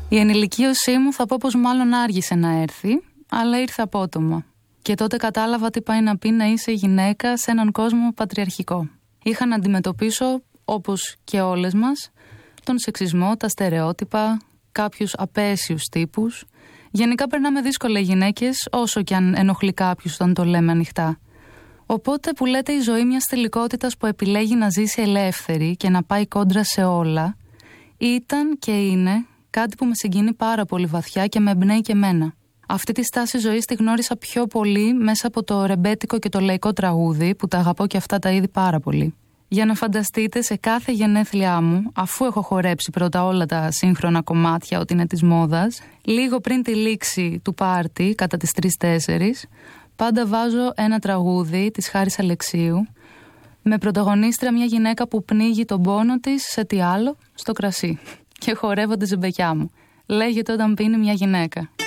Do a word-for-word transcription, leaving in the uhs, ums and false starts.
Η ενηλικίωσή μου θα πω πως μάλλον άργησε να έρθει, αλλά ήρθε απότομα. Και τότε κατάλαβα τι πάει να πει να είσαι γυναίκα σε έναν κόσμο πατριαρχικό. Είχα να αντιμετωπίσω, όπως και όλες μας, τον σεξισμό, τα στερεότυπα, κάποιους απέσιους τύπους. Γενικά περνάμε δύσκολα οι γυναίκες, όσο και αν ενοχλεί κάποιους όταν το λέμε ανοιχτά. Οπότε που λέτε η ζωή μιας τελικότητας που επιλέγει να ζήσει ελεύθερη και να πάει κόντρα σε όλα, ήταν και είναι κάτι που με συγκινεί πάρα πολύ βαθιά και με εμπνέει και εμένα. Αυτή τη στάση ζωής τη γνώρισα πιο πολύ μέσα από το ρεμπέτικο και το λαϊκό τραγούδι, που τα αγαπώ και αυτά τα είδη πάρα πολύ. Για να φανταστείτε, σε κάθε γενέθλιά μου, αφού έχω χορέψει πρώτα όλα τα σύγχρονα κομμάτια, ότι είναι της μόδας, λίγο πριν τη λήξη του πάρτι, κατά τις τρεις τέσσερις, πάντα βάζω ένα τραγούδι της Χάρης Αλεξίου, με πρωταγωνίστρια μια γυναίκα που πνίγει τον πόνο της σε τι άλλο, στο κρασί. Και χορεύω τη ζεμπεκιά μου. Λέγεται όταν πίνει μια γυναίκα.